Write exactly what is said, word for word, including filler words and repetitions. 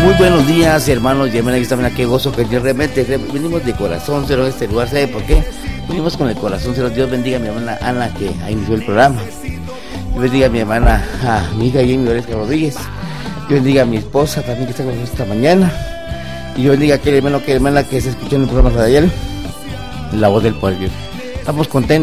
Muy buenos días, hermanos y hermanas, qué gozo que Dios realmente venimos de corazón cero a este lugar. ¿Sabe por qué? Venimos con el corazón cero. Dios bendiga a mi hermana Ana, que ahí inició el programa. Dios bendiga a mi hermana, a mi hija Jamie Valesca Rodríguez. Dios bendiga a mi esposa también, que está con nosotros esta mañana. Y Dios bendiga a aquel hermano, que hermana que se escuchó en el programa radial, La Voz del Pueblo. Estamos contentos.